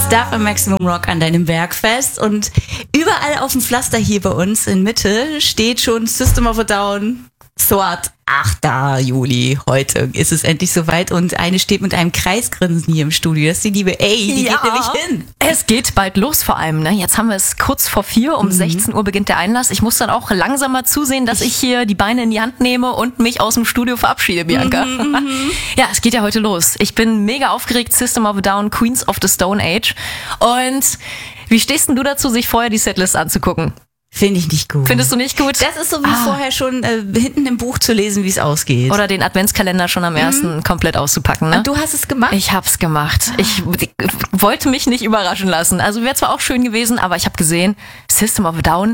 Stuff Maximum Rock an deinem Bergfest und überall auf dem Pflaster hier bei uns in Mitte steht schon System of a Down, Sword. 8. Juli, heute ist es endlich soweit und eine steht mit einem Kreisgrinsen hier im Studio. Das ist die liebe die geht nämlich hin. Es geht bald los vor allem. Ne? Jetzt haben wir es kurz vor 4, um 16 Uhr beginnt der Einlass. Ich muss dann auch langsam mal zusehen, dass ich hier die Beine in die Hand nehme und mich aus dem Studio verabschiede, Bianca. Ja, es geht ja heute los. Ich bin mega aufgeregt, System of a Down, Queens of the Stone Age. Und wie stehst denn du dazu, sich vorher die Setlist anzugucken? Finde ich nicht gut. Findest du nicht gut? Das ist so wie vorher schon hinten im Buch zu lesen, wie es ausgeht. Oder den Adventskalender schon am 1. komplett auszupacken. Ne? Und du hast es gemacht? Ich hab's gemacht. Ich wollte mich nicht überraschen lassen. Also wäre zwar auch schön gewesen, aber ich habe gesehen, System of a Down,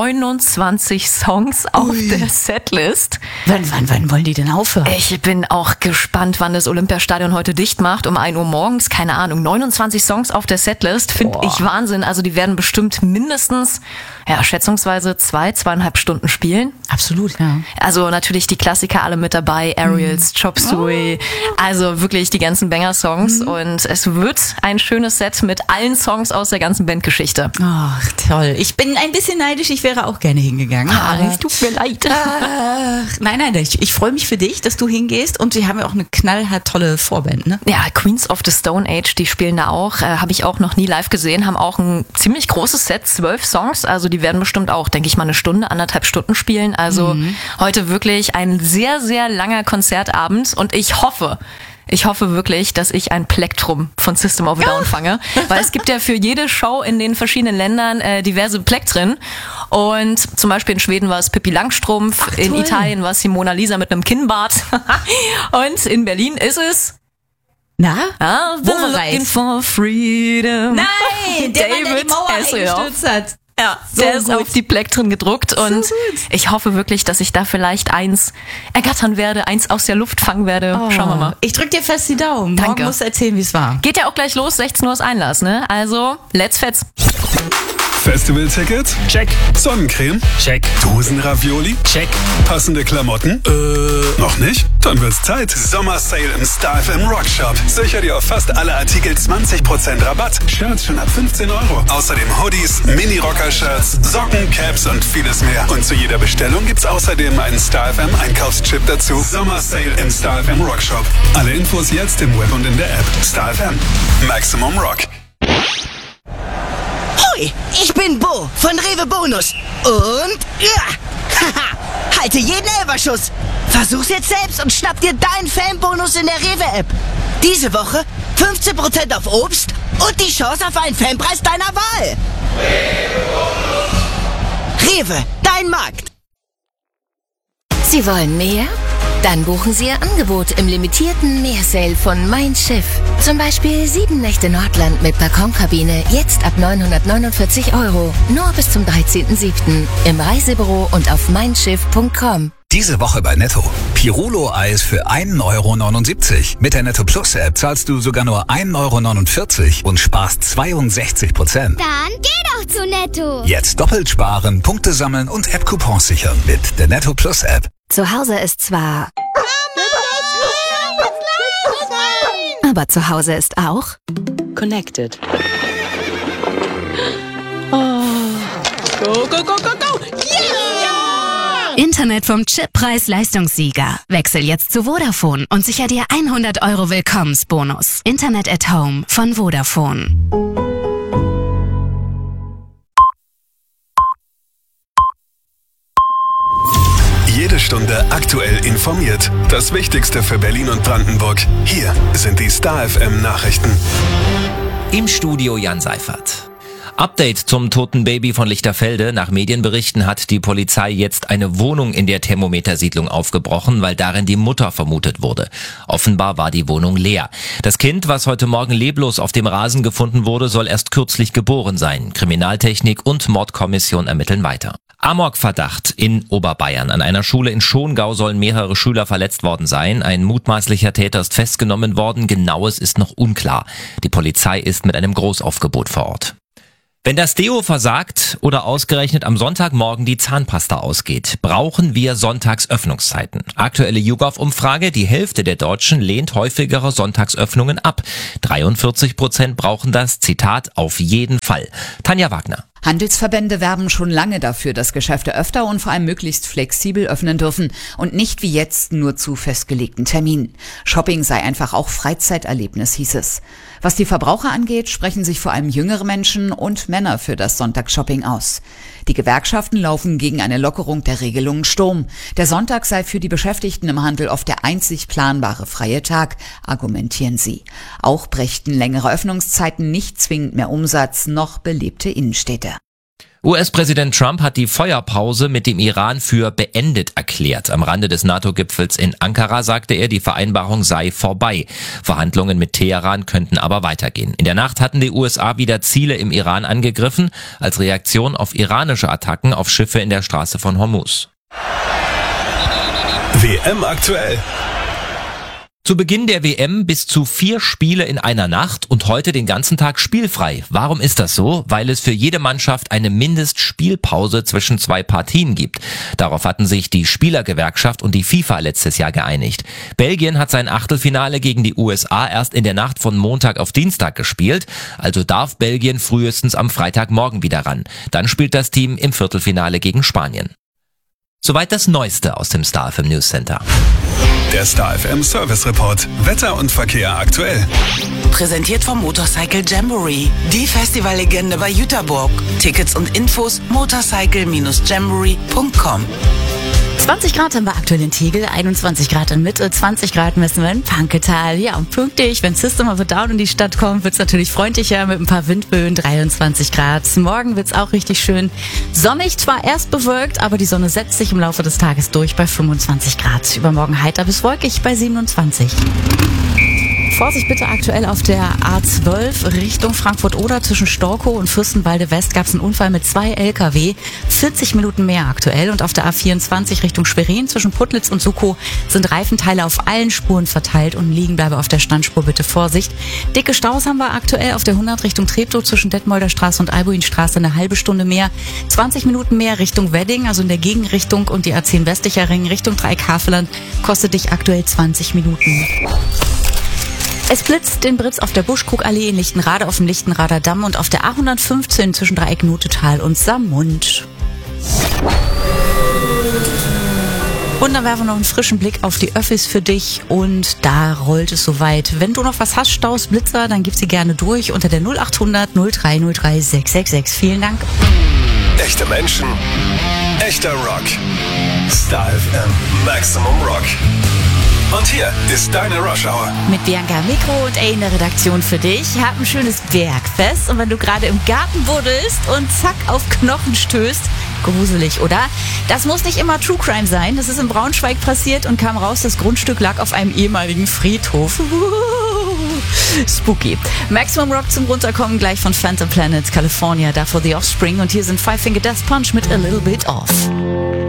29 Songs auf der Setlist. Wann wollen die denn aufhören? Ich bin auch gespannt, wann das Olympiastadion heute dicht macht, um 1 Uhr morgens. Keine Ahnung, 29 Songs auf der Setlist, finde ich Wahnsinn. Also die werden bestimmt mindestens, schätzungsweise 2,5 Stunden spielen. Absolut, ja. Also natürlich die Klassiker alle mit dabei, Aerials, Chop Suey, also wirklich die ganzen Banger-Songs und es wird ein schönes Set mit allen Songs aus der ganzen Bandgeschichte. Ach, toll. Ich bin ein bisschen neidisch, ich wäre auch gerne hingegangen. Es tut mir leid. Nein, ich freue mich für dich, dass du hingehst und sie haben ja auch eine knallhart tolle Vorband, ne? Ja, Queens of the Stone Age, die spielen da auch, habe ich auch noch nie live gesehen, haben auch ein ziemlich großes Set, 12 Songs, also die werden bestimmt auch, denke ich mal, 1 Stunde, 1,5 Stunden spielen. Also heute wirklich ein sehr, sehr langer Konzertabend und ich hoffe wirklich, dass ich ein Plektrum von System of a Down fange, weil es gibt ja für jede Show in den verschiedenen Ländern diverse Plektren und zum Beispiel in Schweden war es Pippi Langstrumpf, in Italien war es die Mona Lisa mit einem Kinnbart und in Berlin ist es Looking for Freedom. Nein, der Mann, der die Mauer eingestürzt hat. Ja, so der ist auf die Plektren gedruckt und ich hoffe wirklich, dass ich da vielleicht eins ergattern werde, eins aus der Luft fangen werde. Schauen wir mal. Ich drück dir fest die Daumen. Danke. Morgen musst du erzählen, wie es war. Geht ja auch gleich los, 16 Uhr ist Einlass, ne? Also, let's fetz. Festivaltickets? Check. Sonnencreme? Check. Dosenravioli? Check. Passende Klamotten? Noch nicht? Dann wird's Zeit. Sommersale im Star FM Rockshop. Sicher dir auf fast alle Artikel 20% Rabatt. Shirts schon ab 15 €. Außerdem Hoodies, Mini-Rocker-Shirts, Socken, Caps und vieles mehr. Und zu jeder Bestellung gibt's außerdem einen Star FM Einkaufschip dazu. Sommersale im Star FM Rockshop. Alle Infos jetzt im Web und in der App. Star FM. Maximum Rock. Hoi, ich bin Bo von Rewe Bonus. Und halte jeden Elferschuss. Versuch's jetzt selbst und schnapp dir deinen Fanbonus in der Rewe-App. Diese Woche 15% auf Obst und die Chance auf einen Fanpreis deiner Wahl. Rewe, dein Markt. Sie wollen mehr? Dann buchen Sie Ihr Angebot im limitierten Meersale von Mein Schiff. Zum Beispiel 7 Nächte Nordland mit Balkonkabine, jetzt ab 949 €. Nur bis zum 13.07. im Reisebüro und auf meinschiff.com. Diese Woche bei Netto. Pirulo-Eis für 1,79 €. Mit der Netto Plus App zahlst du sogar nur 1,49 € und sparst 62%. Dann geh doch zu Netto. Jetzt doppelt sparen, Punkte sammeln und App-Coupons sichern mit der Netto Plus App. Zu Hause ist zwar... aber zu Hause ist auch... Connected. Go, go, go, go, go. Yeah! Internet vom Chip Preis-Leistungssieger. Wechsel jetzt zu Vodafone und sicher dir 100 € Willkommensbonus. Internet at Home von Vodafone. Jede Stunde aktuell informiert. Das Wichtigste für Berlin und Brandenburg. Hier sind die Star FM Nachrichten. Im Studio Jan Seifert. Update zum toten Baby von Lichterfelde. Nach Medienberichten hat die Polizei jetzt eine Wohnung in der Thermometersiedlung aufgebrochen, weil darin die Mutter vermutet wurde. Offenbar war die Wohnung leer. Das Kind, was heute Morgen leblos auf dem Rasen gefunden wurde, soll erst kürzlich geboren sein. Kriminaltechnik und Mordkommission ermitteln weiter. Amokverdacht in Oberbayern. An einer Schule in Schongau sollen mehrere Schüler verletzt worden sein. Ein mutmaßlicher Täter ist festgenommen worden. Genaues ist noch unklar. Die Polizei ist mit einem Großaufgebot vor Ort. Wenn das Deo versagt oder ausgerechnet am Sonntagmorgen die Zahnpasta ausgeht, brauchen wir Sonntagsöffnungszeiten. Aktuelle YouGov-Umfrage, die Hälfte der Deutschen lehnt häufigere Sonntagsöffnungen ab. 43% brauchen das, Zitat, auf jeden Fall. Tanja Wagner. Handelsverbände werben schon lange dafür, dass Geschäfte öfter und vor allem möglichst flexibel öffnen dürfen und nicht wie jetzt nur zu festgelegten Terminen. Shopping sei einfach auch Freizeiterlebnis, hieß es. Was die Verbraucher angeht, sprechen sich vor allem jüngere Menschen und Männer für das Sonntagsshopping aus. Die Gewerkschaften laufen gegen eine Lockerung der Regelungen Sturm. Der Sonntag sei für die Beschäftigten im Handel oft der einzig planbare freie Tag, argumentieren sie. Auch brächten längere Öffnungszeiten nicht zwingend mehr Umsatz noch belebte Innenstädte. US-Präsident Trump hat die Feuerpause mit dem Iran für beendet erklärt. Am Rande des NATO-Gipfels in Ankara sagte er, die Vereinbarung sei vorbei. Verhandlungen mit Teheran könnten aber weitergehen. In der Nacht hatten die USA wieder Ziele im Iran angegriffen, als Reaktion auf iranische Attacken auf Schiffe in der Straße von Hormuz. WM aktuell. Zu Beginn der WM bis zu 4 Spiele in einer Nacht und heute den ganzen Tag spielfrei. Warum ist das so? Weil es für jede Mannschaft eine Mindestspielpause zwischen 2 Partien gibt. Darauf hatten sich die Spielergewerkschaft und die FIFA letztes Jahr geeinigt. Belgien hat sein Achtelfinale gegen die USA erst in der Nacht von Montag auf Dienstag gespielt. Also darf Belgien frühestens am Freitagmorgen wieder ran. Dann spielt das Team im Viertelfinale gegen Spanien. Soweit das Neueste aus dem Star FM News Center. Der Star FM Service Report. Wetter und Verkehr aktuell. Präsentiert vom Motorcycle Jamboree. Die Festivallegende bei Jüterburg. Tickets und Infos motorcycle-jamboree.com. 20 Grad haben wir aktuell in Tegel, 21 Grad in Mitte, 20 Grad messen wir in Panketal. Ja, und pünktlich, wenn System of a Down in die Stadt kommt, wird's natürlich freundlicher mit ein paar Windböen, 23 Grad. Morgen wird's auch richtig schön sonnig, zwar erst bewölkt, aber die Sonne setzt sich im Laufe des Tages durch bei 25 Grad. Übermorgen heiter bis wolkig bei 27. Vorsicht bitte aktuell auf der A12 Richtung Frankfurt-Oder zwischen Storkow und Fürstenwalde West gab es einen Unfall mit 2 LKW. 40 Minuten mehr aktuell. Und auf der A24 Richtung Schwerin zwischen Putlitz und Sukow sind Reifenteile auf allen Spuren verteilt und liegen bleibe auf der Standspur, bitte Vorsicht. Dicke Staus haben wir aktuell auf der 100 Richtung Treptow zwischen Detmolder Straße und Albuinstraße eine halbe Stunde mehr. 20 Minuten mehr Richtung Wedding, also in der Gegenrichtung, und die A10 westlicher Ring Richtung Dreieck-Havelland kostet dich aktuell 20 Minuten. Es blitzt in Britz auf der Buschkrugallee in Lichtenrade auf dem Lichtenrader Damm und auf der A115 zwischen Dreieck Nutetal und Saarmund. Und dann werfen wir noch einen frischen Blick auf die Öffis für dich und da rollt es soweit. Wenn du noch was hast, Staus, Blitzer, dann gib sie gerne durch unter der 0800 0303 666. Vielen Dank. Echte Menschen, echter Rock. Star FM Maximum Rock. Und hier ist deine Rush Hour. Mit Bianca Mikro und A in der Redaktion für dich. Hab ein schönes Bergfest. Und wenn du gerade im Garten buddelst und zack auf Knochen stößt, gruselig, oder? Das muss nicht immer True Crime sein. Das ist in Braunschweig passiert und kam raus, das Grundstück lag auf einem ehemaligen Friedhof. Spooky. Maximum Rock zum Runterkommen gleich von Phantom Planet, California, davor The Offspring. Und hier sind Five Finger Death Punch mit A Little Bit Off.